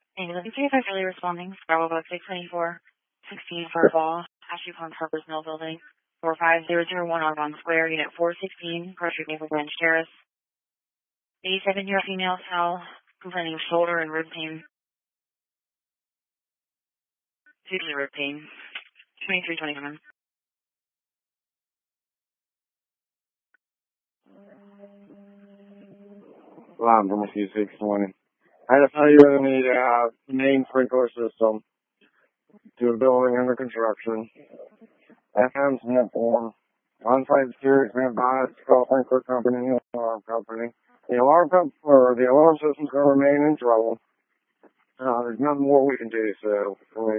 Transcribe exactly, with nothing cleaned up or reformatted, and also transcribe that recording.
Amy, let me see if I'm really responding. Bravo Book six twenty-four, sixteen Furball, Ashley Pond Harper's Mill Building, four five zero zero one Audubon Square, Unit four sixteen, Grocery Maple Branch Terrace. eighty-seven-year female Sal, complaining of shoulder and rib pain. Usually rib pain. twenty-three twenty-seven. Line from a few six twenty. I had to tell you in the uh, main sprinkler system to a building under construction. F M Smith form. On-site security been advised to call sprinkler company and the alarm company. The alarm company or the alarm system's going to remain in trouble. Uh, there's nothing more we can do, so